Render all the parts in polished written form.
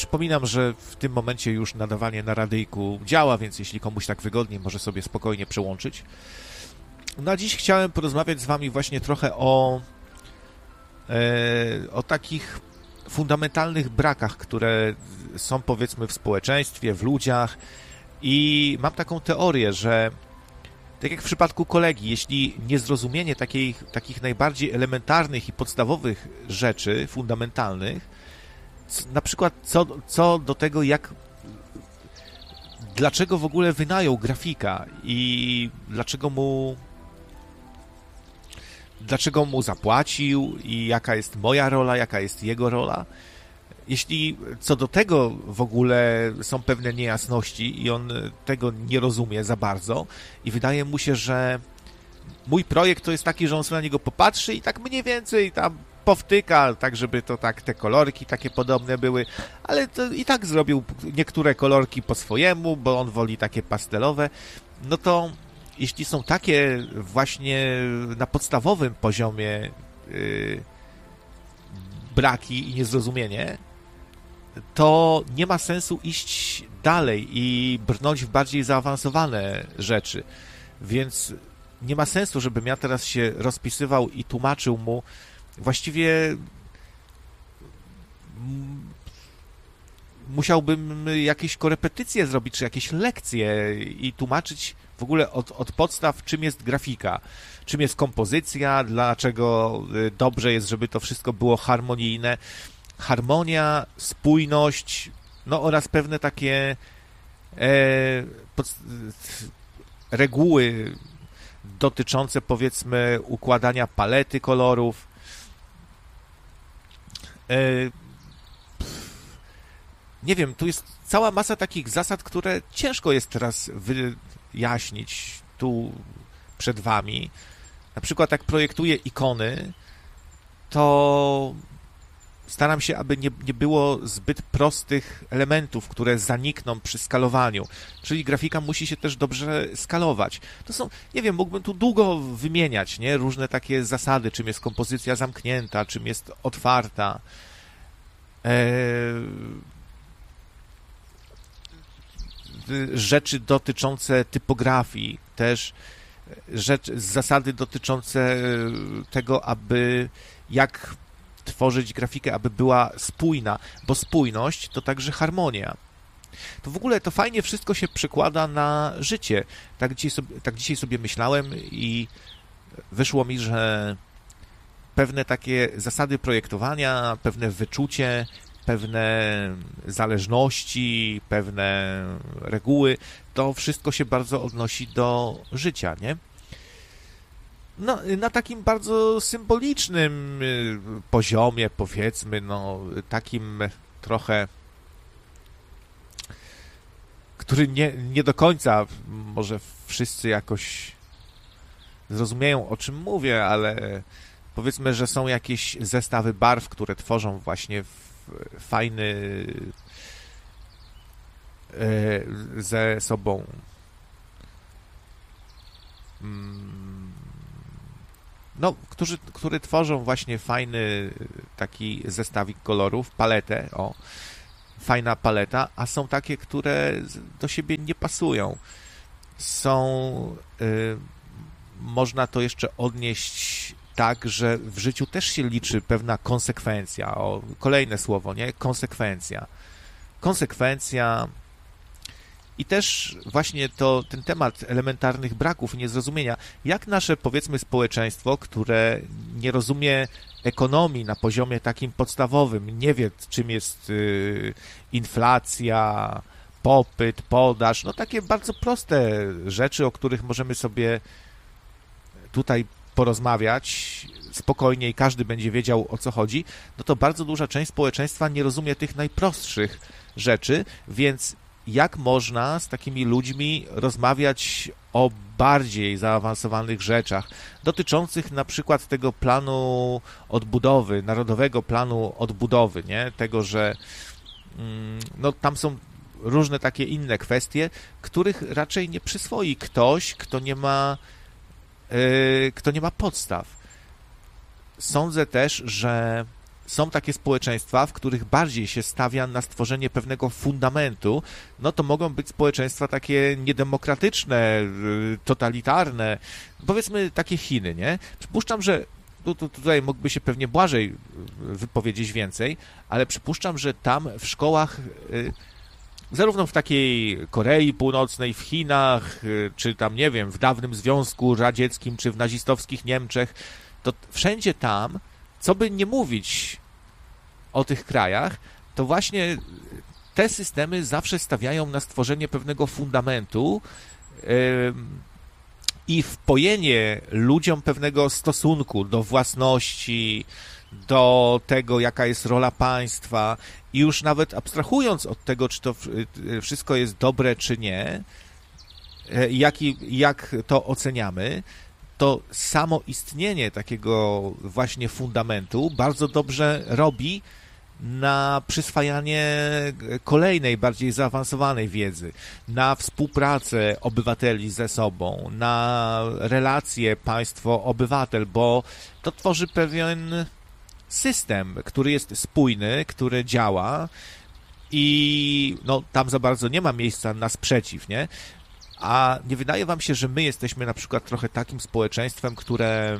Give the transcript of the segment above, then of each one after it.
Przypominam, że w tym momencie już nadawanie na radyjku działa, więc jeśli komuś tak wygodnie, może sobie spokojnie przełączyć. No a dziś chciałem porozmawiać z wami właśnie trochę o takich fundamentalnych brakach, które są, powiedzmy, w społeczeństwie, w ludziach. I mam taką teorię, że tak jak w przypadku kolegi, jeśli niezrozumienie takich najbardziej elementarnych i podstawowych rzeczy, fundamentalnych, na przykład co do tego, dlaczego w ogóle wynajął grafika i dlaczego mu zapłacił i jaka jest moja rola, jaka jest jego rola. Jeśli co do tego w ogóle są pewne niejasności i on tego nie rozumie za bardzo i wydaje mu się, że mój projekt to jest taki, że on sobie na niego popatrzy i tak mniej więcej tam powtyka, tak żeby to tak te kolorki takie podobne były, ale to i tak zrobił niektóre kolorki po swojemu, bo on woli takie pastelowe, no to jeśli są takie właśnie na podstawowym poziomie braki i niezrozumienie, to nie ma sensu iść dalej i brnąć w bardziej zaawansowane rzeczy. Więc nie ma sensu, żebym ja teraz się rozpisywał i tłumaczył mu. Właściwie musiałbym jakieś korepetycje zrobić, czy jakieś lekcje i tłumaczyć w ogóle od podstaw, czym jest grafika, czym jest kompozycja, dlaczego dobrze jest, żeby to wszystko było harmonijne. Harmonia, spójność, no oraz pewne takie reguły dotyczące, powiedzmy, układania palety kolorów. Nie wiem, tu jest cała masa takich zasad, które ciężko jest teraz wyjaśnić tu przed wami. Na przykład jak projektuję ikony, to staram się, aby nie było zbyt prostych elementów, które zanikną przy skalowaniu. Czyli grafika musi się też dobrze skalować. To są, nie wiem, mógłbym tu długo wymieniać, nie? Różne takie zasady, czym jest kompozycja zamknięta, czym jest otwarta. Rzeczy dotyczące typografii, też zasady dotyczące tego, aby jak tworzyć grafikę, aby była spójna, bo spójność to także harmonia. To w ogóle to fajnie wszystko się przekłada na życie. Tak dzisiaj sobie myślałem i wyszło mi, że pewne takie zasady projektowania, pewne wyczucie, pewne zależności, pewne reguły, to wszystko się bardzo odnosi do życia, nie? No, na takim bardzo symbolicznym poziomie, powiedzmy, no, takim trochę, który nie do końca może wszyscy jakoś zrozumieją, o czym mówię, ale powiedzmy, że są jakieś zestawy barw, które tworzą właśnie fajny ze sobą no, które tworzą właśnie fajny taki zestawik kolorów, paletę, fajna paleta, a są takie, które do siebie nie pasują. Można to jeszcze odnieść tak, że w życiu też się liczy pewna konsekwencja. Kolejne słowo, nie? Konsekwencja. Konsekwencja. I też właśnie ten temat elementarnych braków i niezrozumienia, jak nasze, powiedzmy, społeczeństwo, które nie rozumie ekonomii na poziomie takim podstawowym, nie wie, czym jest inflacja, popyt, podaż, no takie bardzo proste rzeczy, o których możemy sobie tutaj porozmawiać spokojnie i każdy będzie wiedział, o co chodzi, no to bardzo duża część społeczeństwa nie rozumie tych najprostszych rzeczy, więc jak można z takimi ludźmi rozmawiać o bardziej zaawansowanych rzeczach, dotyczących na przykład tego planu odbudowy, Narodowego Planu Odbudowy, nie? Tego, że no, tam są różne takie inne kwestie, których raczej nie przyswoi ktoś, kto nie ma podstaw. Sądzę też, że są takie społeczeństwa, w których bardziej się stawia na stworzenie pewnego fundamentu, no to mogą być społeczeństwa takie niedemokratyczne, totalitarne, powiedzmy takie Chiny, nie? Przypuszczam, że tutaj mógłby się pewnie Błażej wypowiedzieć więcej, ale przypuszczam, że tam w szkołach, zarówno w takiej Korei Północnej, w Chinach, czy tam, nie wiem, w dawnym Związku Radzieckim, czy w nazistowskich Niemczech, to wszędzie tam, co by nie mówić o tych krajach, to właśnie te systemy zawsze stawiają na stworzenie pewnego fundamentu i wpojenie ludziom pewnego stosunku do własności, do tego, jaka jest rola państwa i już nawet abstrahując od tego, czy to wszystko jest dobre, czy nie, jak to oceniamy, to samo istnienie takiego właśnie fundamentu bardzo dobrze robi na przyswajanie kolejnej, bardziej zaawansowanej wiedzy, na współpracę obywateli ze sobą, na relacje państwo-obywatel, bo to tworzy pewien system, który jest spójny, który działa i no, tam za bardzo nie ma miejsca na sprzeciw, nie? A nie wydaje wam się, że my jesteśmy na przykład trochę takim społeczeństwem, które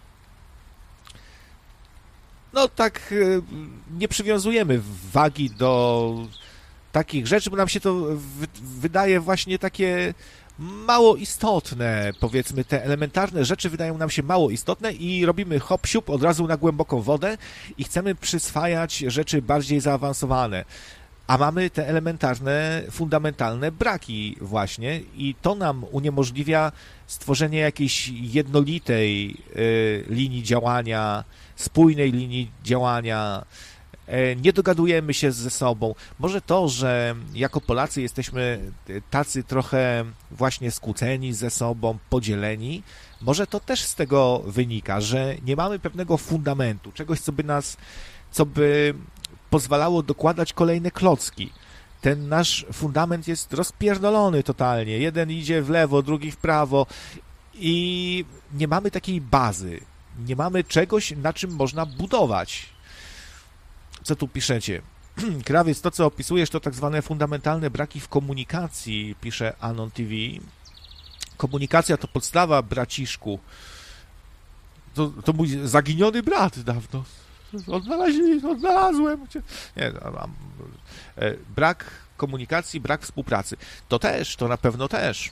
no tak nie przywiązujemy wagi do takich rzeczy, bo nam się to wydaje właśnie takie mało istotne, powiedzmy, te elementarne rzeczy wydają nam się mało istotne i robimy hop siup od razu na głęboką wodę i chcemy przyswajać rzeczy bardziej zaawansowane. A mamy te elementarne, fundamentalne braki właśnie i to nam uniemożliwia stworzenie jakiejś jednolitej linii działania, spójnej linii działania, nie dogadujemy się ze sobą. Może to, że jako Polacy jesteśmy tacy trochę właśnie skłóceni ze sobą, podzieleni, może to też z tego wynika, że nie mamy pewnego fundamentu, czegoś, co by pozwalało dokładać kolejne klocki. Ten nasz fundament jest rozpierdolony totalnie. Jeden idzie w lewo, drugi w prawo i nie mamy takiej bazy. Nie mamy czegoś, na czym można budować. Co tu piszecie? Krawiec, to co opisujesz, to tak zwane fundamentalne braki w komunikacji, pisze Anon TV. Komunikacja to podstawa, braciszku. To mój zaginiony brat dawno. Odnalazłem cię. Nie, brak komunikacji, brak współpracy. To na pewno też.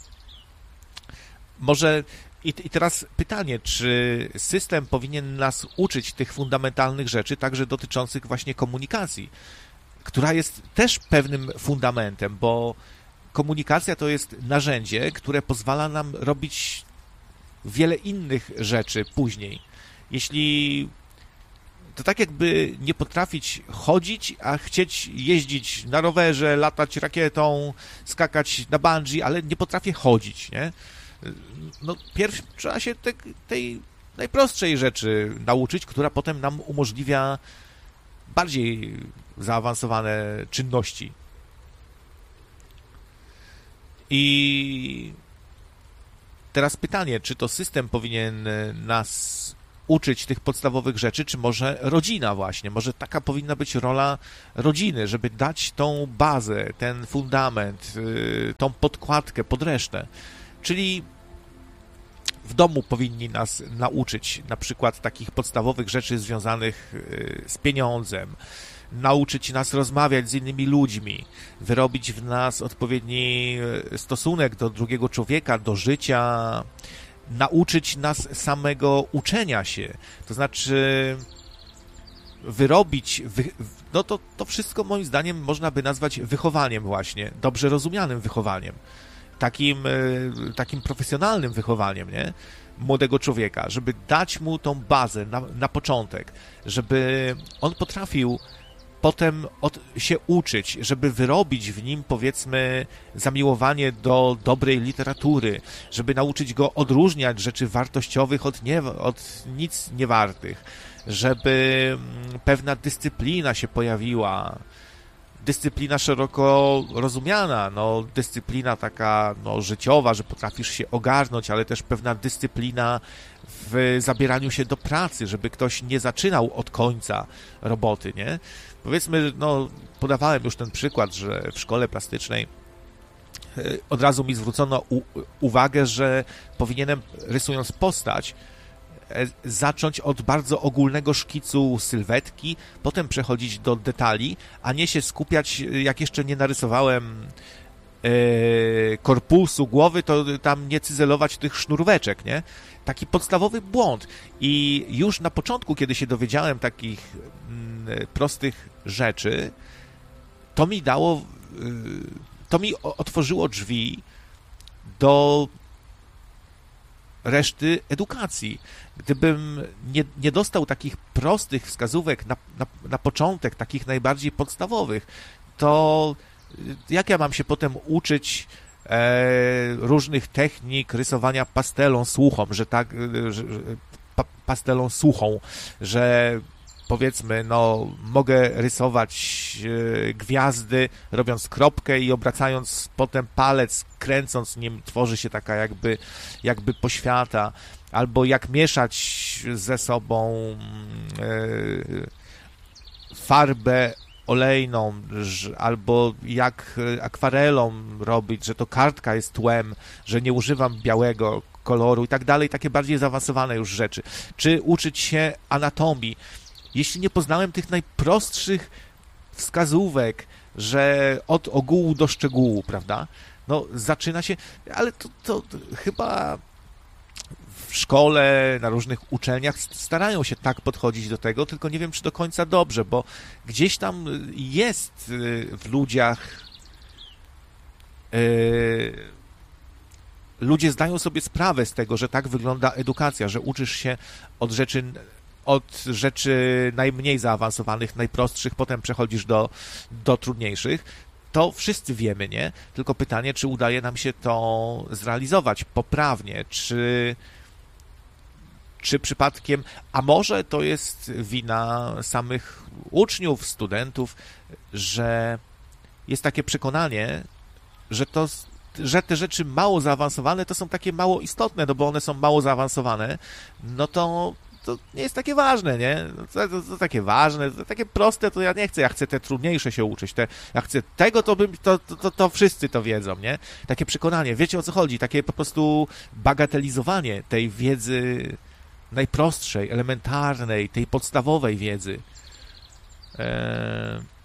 Może i teraz pytanie, czy system powinien nas uczyć tych fundamentalnych rzeczy, także dotyczących właśnie komunikacji, która jest też pewnym fundamentem, bo komunikacja to jest narzędzie, które pozwala nam robić wiele innych rzeczy później. Jeśli to tak jakby nie potrafić chodzić, a chcieć jeździć na rowerze, latać rakietą, skakać na bungee, ale nie potrafię chodzić, nie? No, pierw trzeba się tej najprostszej rzeczy nauczyć, która potem nam umożliwia bardziej zaawansowane czynności. I teraz pytanie, czy to system powinien nas uczyć tych podstawowych rzeczy, czy może rodzina właśnie, może taka powinna być rola rodziny, żeby dać tą bazę, ten fundament, tą podkładkę, podresztę. Czyli w domu powinni nas nauczyć na przykład takich podstawowych rzeczy związanych z pieniądzem, nauczyć nas rozmawiać z innymi ludźmi, wyrobić w nas odpowiedni stosunek do drugiego człowieka, do życia, nauczyć nas samego uczenia się, to znaczy wyrobić, no to wszystko moim zdaniem można by nazwać wychowaniem właśnie, dobrze rozumianym wychowaniem, takim profesjonalnym wychowaniem, nie? Młodego człowieka, żeby dać mu tą bazę na początek, żeby on potrafił potem się uczyć, żeby wyrobić w nim, powiedzmy, zamiłowanie do dobrej literatury, żeby nauczyć go odróżniać rzeczy wartościowych od nic niewartych, żeby pewna dyscyplina się pojawiła, dyscyplina szeroko rozumiana, no, dyscyplina taka no, życiowa, że potrafisz się ogarnąć, ale też pewna dyscyplina w zabieraniu się do pracy, żeby ktoś nie zaczynał od końca roboty, nie? Powiedzmy, no, podawałem już ten przykład, że w szkole plastycznej od razu mi zwrócono uwagę, że powinienem, rysując postać, zacząć od bardzo ogólnego szkicu sylwetki, potem przechodzić do detali, a nie się skupiać, jak jeszcze nie narysowałem korpusu, głowy, to tam nie cyzelować tych sznuróweczek, nie? Taki podstawowy błąd. I już na początku, kiedy się dowiedziałem takich prostych rzeczy, to mi otworzyło drzwi do reszty edukacji. Gdybym nie dostał takich prostych wskazówek na początek, takich najbardziej podstawowych, to jak ja mam się potem uczyć różnych technik rysowania pastelą suchą, pastelą suchą, że powiedzmy, no, mogę rysować gwiazdy, robiąc kropkę i obracając potem palec, kręcąc nim, tworzy się taka jakby poświata, albo jak mieszać ze sobą farbę olejną, albo jak akwarelą robić, że to kartka jest tłem, że nie używam białego koloru i tak dalej, takie bardziej zaawansowane już rzeczy. Czy uczyć się anatomii. Jeśli nie poznałem tych najprostszych wskazówek, że od ogółu do szczegółu, prawda? No, zaczyna się, ale to chyba w szkole, na różnych uczelniach starają się tak podchodzić do tego, tylko nie wiem, czy do końca dobrze, bo gdzieś tam jest w ludziach ludzie zdają sobie sprawę z tego, że tak wygląda edukacja, że uczysz się od rzeczy najmniej zaawansowanych, najprostszych, potem przechodzisz do trudniejszych. To wszyscy wiemy, nie? Tylko pytanie, czy udaje nam się to zrealizować poprawnie, czy przypadkiem, a może to jest wina samych uczniów, studentów, że jest takie przekonanie, że te rzeczy mało zaawansowane to są takie mało istotne, no bo one są mało zaawansowane, no to nie jest takie ważne, nie? To takie ważne, to takie proste, to ja nie chcę, ja chcę te trudniejsze się uczyć, ja chcę tego, to wszyscy to wiedzą, nie? Takie przekonanie, wiecie o co chodzi, takie po prostu bagatelizowanie tej wiedzy najprostszej, elementarnej, tej podstawowej wiedzy.